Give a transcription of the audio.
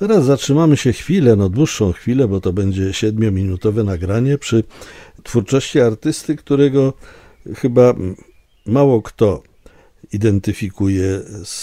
Teraz zatrzymamy się chwilę, dłuższą chwilę, bo to będzie 7-minutowe nagranie przy twórczości artysty, którego chyba mało kto identyfikuje z